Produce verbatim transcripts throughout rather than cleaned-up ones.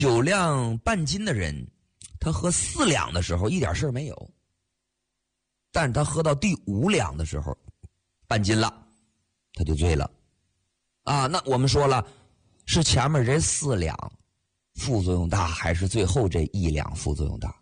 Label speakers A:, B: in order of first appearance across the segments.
A: 酒量半斤的人，他喝四两的时候一点事儿没有，但是他喝到第五两的时候，半斤了，他就醉了。啊，那我们说了，是前面这四两副作用大，还是最后这一两副作用大？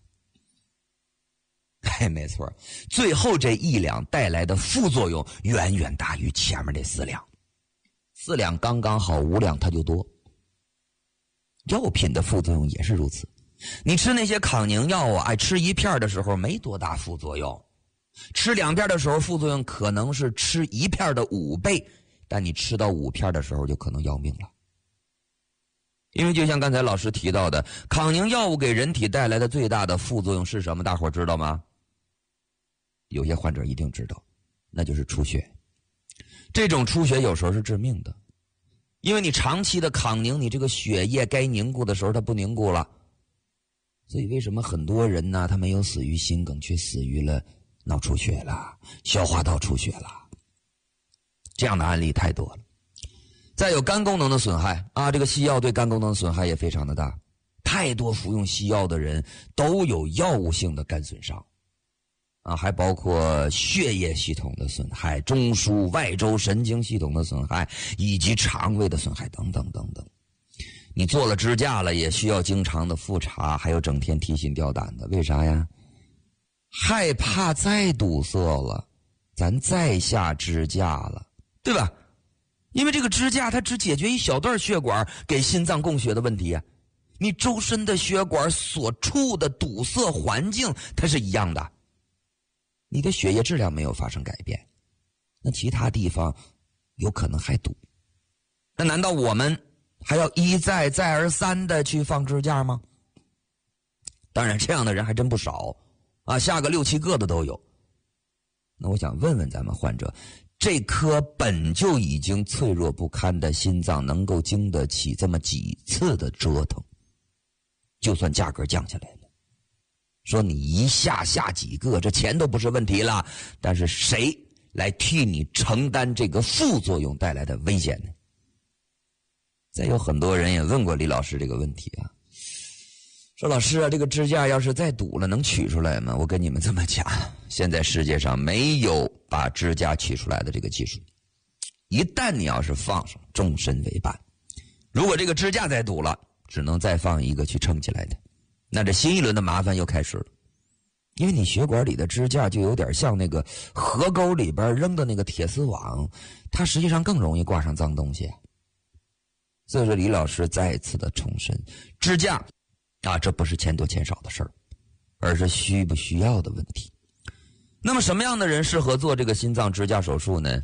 A: 哎，没错，最后这一两带来的副作用远远大于前面这四两。四两刚刚好，五两它就多。药品的副作用也是如此，你吃那些抗凝药啊，哎，吃一片的时候没多大副作用，吃两片的时候副作用可能是吃一片的五倍，但你吃到五片的时候就可能要命了。因为就像刚才老师提到的，抗凝药物给人体带来的最大的副作用是什么？大伙知道吗？有些患者一定知道，那就是出血。这种出血有时候是致命的，因为你长期的抗凝，你这个血液该凝固的时候它不凝固了。所以为什么很多人呢，他没有死于心梗，却死于了脑出血了，消化道出血了。这样的案例太多了。再有肝功能的损害啊，这个西药对肝功能的损害也非常的大，太多服用西药的人都有药物性的肝损伤啊，还包括血液系统的损害、中枢、外周神经系统的损害，以及肠胃的损害等等等等。你做了支架了，也需要经常的复查，还有整天提心吊胆的，为啥呀？害怕再堵塞了，咱再下支架了，对吧？因为这个支架它只解决一小段血管给心脏供血的问题啊，你周身的血管所处的堵塞环境它是一样的，你的血液质量没有发生改变，那其他地方有可能还堵。那难道我们还要一再再而三的去放支架吗？当然这样的人还真不少啊，下个六七个的都有。那我想问问咱们患者，这颗本就已经脆弱不堪的心脏能够经得起这么几次的折腾？就算价格降下来了，说你一下下几个，这钱都不是问题了，但是谁来替你承担这个副作用带来的危险呢？再有很多人也问过李老师这个问题啊，说老师啊，这个支架要是再堵了能取出来吗？我跟你们这么讲，现在世界上没有把支架取出来的这个技术，一旦你要是放上，终身为伴。如果这个支架再堵了，只能再放一个去撑起来的，那这新一轮的麻烦又开始了。因为你血管里的支架就有点像那个河沟里边扔的那个铁丝网，它实际上更容易挂上脏东西。所以说李老师再一次的重申，支架啊，这不是钱多钱少的事儿，而是需不需要的问题。那么什么样的人适合做这个心脏支架手术呢？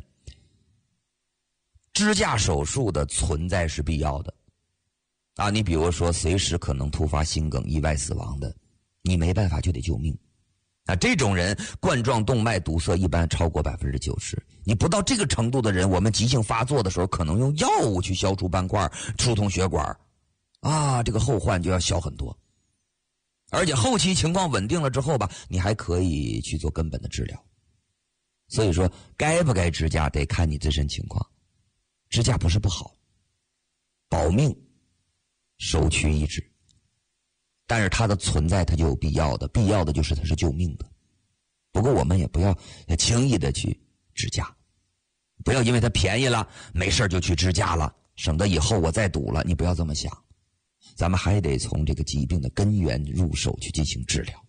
A: 支架手术的存在是必要的啊，你比如说随时可能突发心梗意外死亡的，你没办法就得救命啊，这种人冠状动脉堵塞一般超过 百分之九十， 你不到这个程度的人，我们急性发作的时候可能用药物去消除斑块疏通血管啊，这个后患就要小很多。而且后期情况稳定了之后吧，你还可以去做根本的治疗。所以说该不该支架得看你自身情况，支架不是不好，保命首屈一指，但是它的存在它就有必要的，必要的就是它是救命的。不过我们也不要轻易的去支架，不要因为它便宜了没事就去支架了，省得以后我再堵了，你不要这么想。咱们还得从这个疾病的根源入手去进行治疗。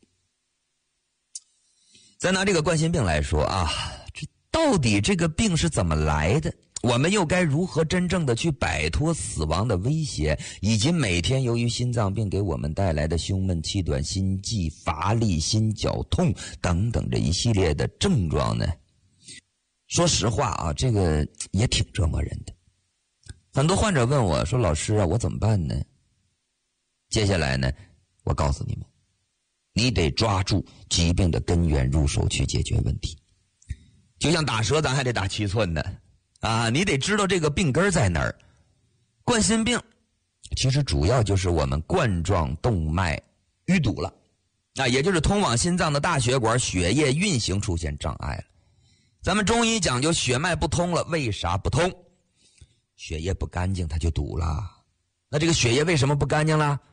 A: 再拿这个冠心病来说啊，这到底这个病是怎么来的？我们又该如何真正的去摆脱死亡的威胁，以及每天由于心脏病给我们带来的胸闷气短、心悸、乏力、心绞痛等等这一系列的症状呢？说实话啊，这个也挺折磨人的。很多患者问我说，老师啊，我怎么办呢？接下来呢，我告诉你们，你得抓住疾病的根源入手去解决问题。就像打蛇咱还得打七寸呢啊，你得知道这个病根在哪儿。冠心病其实主要就是我们冠状动脉淤堵了啊，也就是通往心脏的大血管血液运行出现障碍了。咱们中医讲究血脉不通了，为啥不通？血液不干净它就堵了。那这个血液为什么不干净了？